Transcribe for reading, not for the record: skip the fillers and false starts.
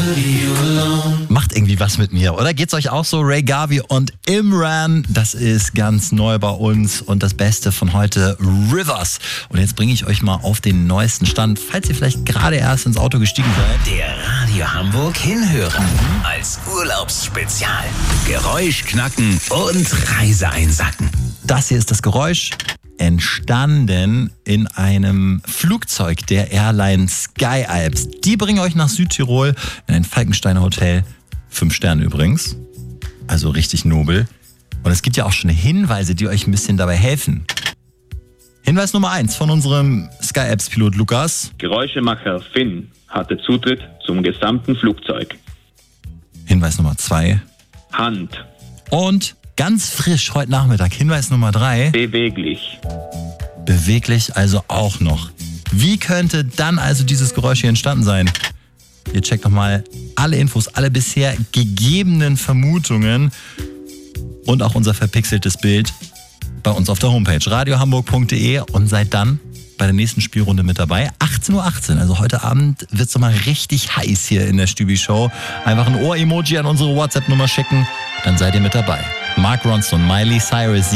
Macht irgendwie was mit mir, oder? Geht's euch auch so? Ray Garvey und Imran, das ist ganz neu bei uns und das Beste von heute, Rivers. Und jetzt bringe ich euch mal auf den neuesten Stand, falls ihr vielleicht gerade erst ins Auto gestiegen seid. Der Radio Hamburg Hinhörer als Urlaubsspezial. Geräusch knacken und Reise einsacken. Das hier ist das Geräusch, entstanden in einem Flugzeug der Airline Sky Alps. Die bringen euch nach Südtirol in ein Falkensteiner Hotel. 5 Sterne übrigens. Also richtig nobel. Und es gibt ja auch schon Hinweise, die euch ein bisschen dabei helfen. Hinweis Nummer 1 von unserem Sky Alps Pilot Lukas. Geräuschemacher Finn hatte Zutritt zum gesamten Flugzeug. Hinweis Nummer 2. Hand. Und ganz frisch heute Nachmittag, Hinweis Nummer 3. Beweglich. Beweglich also auch noch. Wie könnte dann also dieses Geräusch hier entstanden sein? Ihr checkt nochmal alle Infos, alle bisher gegebenen Vermutungen und auch unser verpixeltes Bild bei uns auf der Homepage radiohamburg.de und seid dann bei der nächsten Spielrunde mit dabei. 18:18 Uhr, also heute Abend wird es nochmal richtig heiß hier in der Stübi-Show. Einfach ein Ohr-Emoji an unsere WhatsApp-Nummer schicken, dann seid ihr mit dabei. Mark Ronson, Miley Cyrus,